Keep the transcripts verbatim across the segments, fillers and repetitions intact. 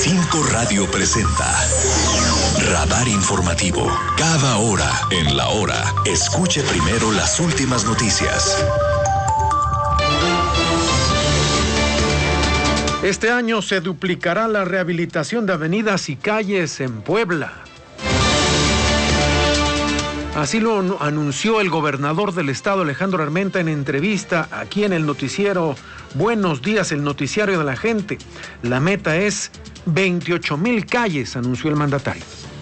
Cinco Radio presenta Radar Informativo. Cada hora en la hora, escuche primero las últimas noticias. Este año se duplicará la rehabilitación de avenidas y calles en Puebla. Así lo anunció el gobernador del estado, Alejandro Armenta, en entrevista aquí en el noticiero Buenos Días, el noticiario de la gente. La meta es veintiocho mil calles, anunció el mandatario.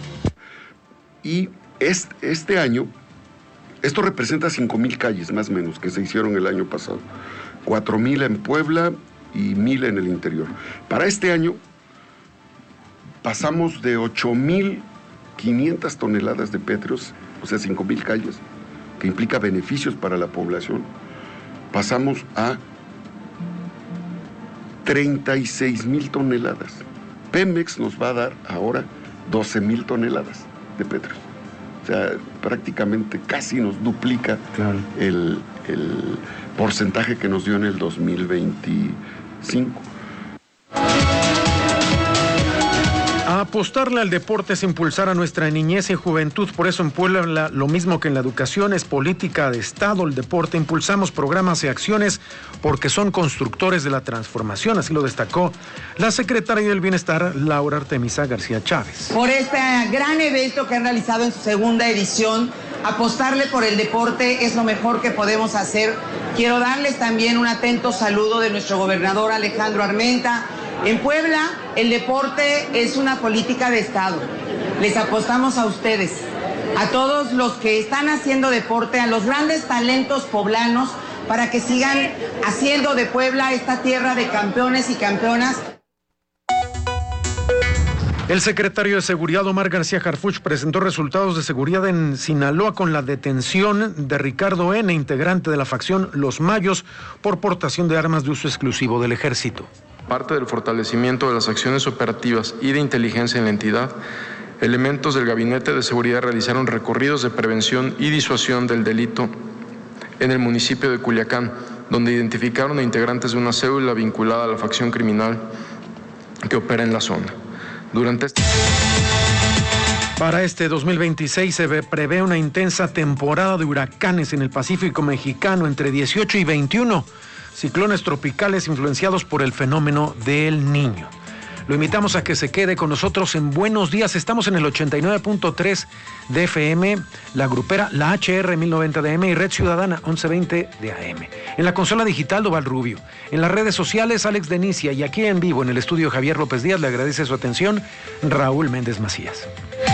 Y este, este año, esto representa cinco mil calles más o menos que se hicieron el año pasado. cuatro mil en Puebla y mil en el interior. Para este año pasamos de ocho mil quinientas toneladas de pétreos, o sea, cinco mil calles, que implica beneficios para la población. Pasamos a treinta y seis mil toneladas. Pemex nos va a dar ahora doce mil toneladas de pétreos. O sea, prácticamente casi nos duplica claro. el, el porcentaje que nos dio en el dos mil veinticinco. A apostarle al deporte es impulsar a nuestra niñez y juventud. Por eso en Puebla, lo mismo que en la educación, es política de Estado el deporte. Impulsamos programas y acciones porque son constructores de la transformación. Así lo destacó la secretaria del Bienestar, Laura Artemisa García Chávez. Por este gran evento que han realizado en su segunda edición, apostarle por el deporte es lo mejor que podemos hacer. Quiero darles también un atento saludo de nuestro gobernador Alejandro Armenta. En Puebla, el deporte es una política de Estado. Les apostamos a ustedes, a todos los que están haciendo deporte, a los grandes talentos poblanos, para que sigan haciendo de Puebla esta tierra de campeones y campeonas. El secretario de Seguridad, Omar García Harfuch, presentó resultados de seguridad en Sinaloa con la detención de Ricardo N., integrante de la facción Los Mayos, por portación de armas de uso exclusivo del Ejército. Parte del fortalecimiento de las acciones operativas y de inteligencia en la entidad, elementos del Gabinete de Seguridad realizaron recorridos de prevención y disuasión del delito en el municipio de Culiacán, donde identificaron a integrantes de una célula vinculada a la facción criminal que opera en la zona. Durante este... Para este dos mil veintiséis se prevé una intensa temporada de huracanes en el Pacífico mexicano entre dieciocho y veintiuno. Ciclones tropicales influenciados por el fenómeno del Niño. Lo invitamos a que se quede con nosotros en Buenos Días. Estamos en el ochenta y nueve punto tres de F M, la grupera, la H R mil noventa de A M y Red Ciudadana once veinte de A M. En la consola digital, Doval Rubio. En las redes sociales, Alex Denicia. Y aquí en vivo, en el estudio, Javier López Díaz. Le agradece su atención, Raúl Méndez Macías.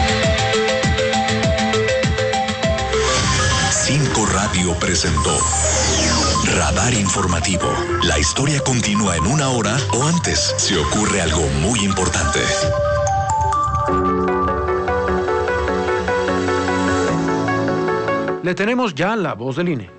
Cinco Radio presentó Radar Informativo. La historia continúa en una hora o antes si ocurre algo muy importante. Le tenemos ya la voz del I N E.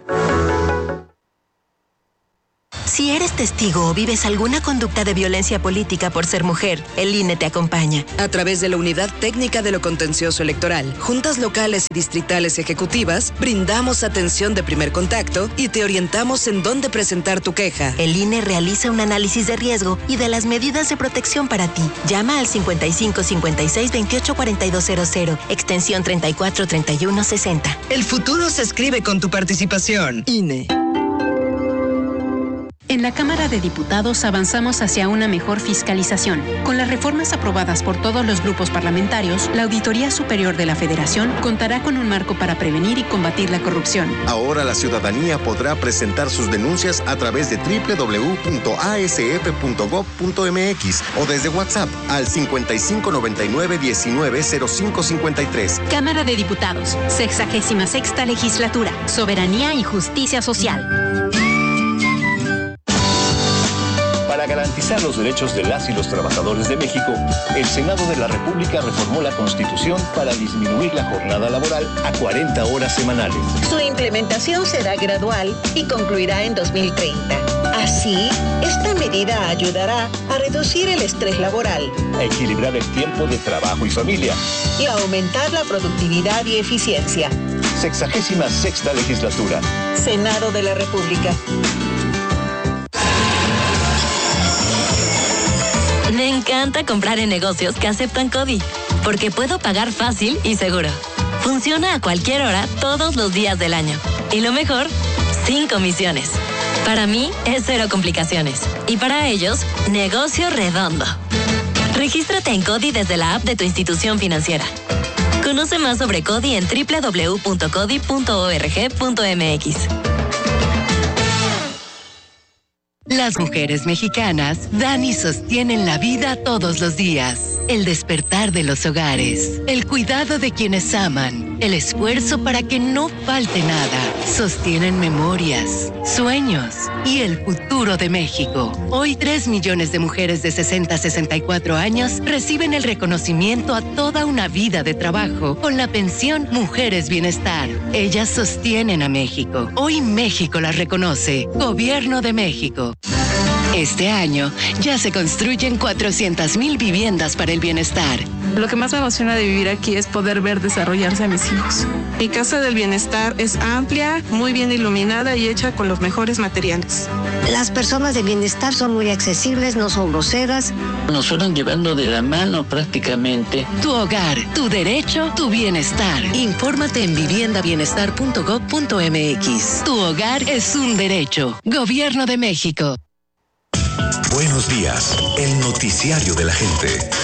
Si eres testigo o vives alguna conducta de violencia política por ser mujer, el I N E te acompaña. A través de la Unidad Técnica de lo Contencioso Electoral, juntas locales y distritales ejecutivas, brindamos atención de primer contacto y te orientamos en dónde presentar tu queja. El I N E realiza un análisis de riesgo y de las medidas de protección para ti. Llama al cincuenta y cinco cincuenta y seis veintiocho cuarenta y dos cero cero, extensión treinta y cuatro treinta y uno sesenta. El futuro se escribe con tu participación. I N E. En la Cámara de Diputados avanzamos hacia una mejor fiscalización. Con las reformas aprobadas por todos los grupos parlamentarios, la Auditoría Superior de la Federación contará con un marco para prevenir y combatir la corrupción. Ahora la ciudadanía podrá presentar sus denuncias a través de doble u doble u doble u punto a s f punto gob punto m x o desde WhatsApp al cincuenta y cinco noventa y nueve diecinueve cero cinco cincuenta y tres. Cámara de Diputados, sexagésima sexta Legislatura, Soberanía y Justicia Social. Para garantizar los derechos de las y los trabajadores de México, el Senado de la República reformó la Constitución para disminuir la jornada laboral a cuarenta horas semanales. Su implementación será gradual y concluirá en dos mil treinta. Así, esta medida ayudará a reducir el estrés laboral, a equilibrar el tiempo de trabajo y familia y a aumentar la productividad y eficiencia. Sexagésima sexta Legislatura. Senado de la República. Nen encanta comprar en negocios que aceptan CODI, porque puedo pagar fácil y seguro. Funciona a cualquier hora, todos los días del año. Y lo mejor, sin comisiones. Para mí, es cero complicaciones. Y para ellos, negocio redondo. Regístrate en CODI desde la app de tu institución financiera. Conoce más sobre CODI en doble u doble u doble u punto codi punto org punto m x. Las mujeres mexicanas dan y sostienen la vida todos los días. El despertar de los hogares, el cuidado de quienes aman, el esfuerzo para que no falte nada. Sostienen memorias, sueños y el futuro de México. Hoy tres millones de mujeres de sesenta a sesenta y cuatro años reciben el reconocimiento a toda una vida de trabajo con la pensión Mujeres Bienestar. Ellas sostienen a México. Hoy México las reconoce. Gobierno de México. Este año ya se construyen cuatrocientas mil viviendas para el bienestar. Lo que más me emociona de vivir aquí es poder ver desarrollarse a mis hijos. Mi casa del bienestar es amplia, muy bien iluminada y hecha con los mejores materiales. Las personas de bienestar son muy accesibles, no son groseras. Nos fueron llevando de la mano prácticamente. Tu hogar, tu derecho, tu bienestar. Infórmate en vivienda bienestar punto gob punto m x. Tu hogar es un derecho. Gobierno de México. Buenos días, el noticiario de la gente.